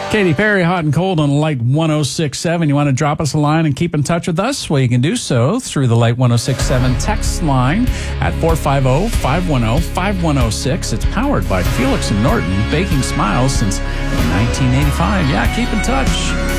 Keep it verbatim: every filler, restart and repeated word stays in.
Katy Perry, Hot and Cold on Light one oh six point seven. You want to drop us a line and keep in touch with us? Well, you can do so through the Light one oh six point seven text line at four five zero, five one zero, five one zero six. It's powered by Felix and Norton, baking smiles since nineteen eighty-five. Yeah, keep in touch.